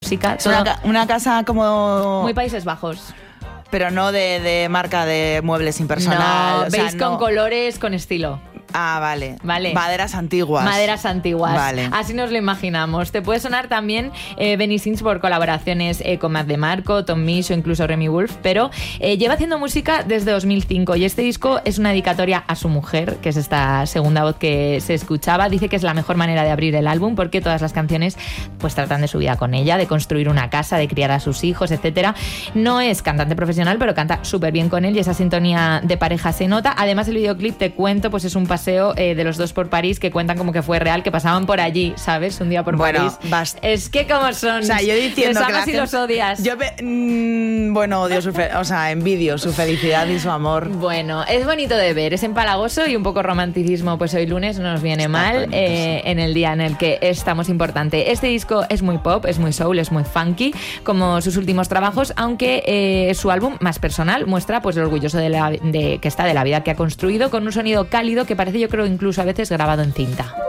música. Es una casa como... Muy Países Bajos. Pero no de marca de muebles impersonal. No, veis con colores, con estilo. Ah, vale. Vale. Maderas antiguas. Maderas antiguas. Vale. Así nos lo imaginamos. Te puede sonar también Benny Sings por colaboraciones con Mac DeMarco, Tom Misch o incluso Remy Wolf, pero lleva haciendo música desde 2005 y este disco es una dedicatoria a su mujer, que es esta segunda voz que se escuchaba. Dice que es la mejor manera de abrir el álbum porque todas las canciones pues tratan de su vida con ella, de construir una casa, de criar a sus hijos, etcétera. No es cantante profesional, pero canta súper bien con él y esa sintonía de pareja se nota. Además, el videoclip, te cuento, pues es un paseo de los dos por París que cuentan como que fue real, que pasaban por allí, ¿sabes? Un día por París. Es que como son. O sea, yo diciendo los que amas y los odias. Yo odio envidio su felicidad y su amor. Bueno, es bonito de ver, es empalagoso y un poco romanticismo, pues hoy lunes no nos viene mal en el día en el que estamos importante. Este disco es muy pop, es muy soul, es muy funky, como sus últimos trabajos, aunque su álbum más personal muestra pues lo orgulloso de que está de la vida que ha construido, con un sonido cálido que parece, yo creo, incluso a veces grabado en cinta.